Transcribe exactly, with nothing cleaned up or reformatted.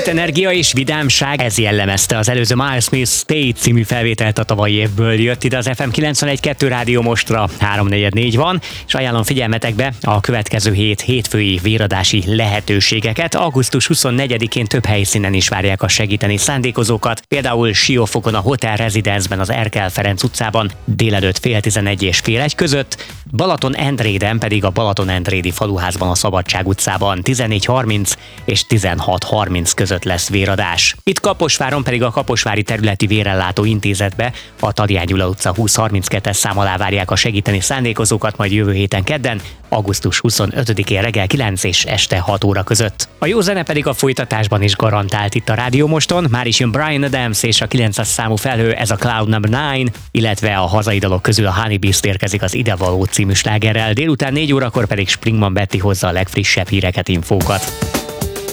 Életenergia és vidámság, ez jellemezte az előző Miles Smith Stay című felvételt a tavalyi évből. Jött ide az ef em kilencvenegy kettő Rádió Mostra, három negyven négy van, és ajánlom figyelmetekbe a következő hét hétfői véradási lehetőségeket. augusztus huszonnegyedikén több helyszínen is várják a segíteni szándékozókat, például Siófokon a Hotel Residence-ben az Erkel Ferenc utcában délelőtt fél tizenegy és fél egy között, Balatonendréden pedig a Balatonendrédi faluházban a Szabadság utcában tizennégy harminc és tizenhat harminc között lesz véradás. Itt Kaposváron pedig a Kaposvári Területi Vérellátó Intézetbe a Tadján Gyula utca húsz harminckettes szám alá várják a segíteni szándékozókat majd jövő héten kedden, augusztus huszonötödikén reggel kilenc és este hat óra között. A jó zene pedig a folytatásban is garantált itt a Rádió Moston, már is jön Bryan Adams és a kilences számú Felhő, ez a Cloud number nine, illetve a hazai dalok közül a Honey Beast érkezik az Idevaló című slágerrel, délután négy órakor pedig Springman Betty hozza a legfrissebb híreket, infókat.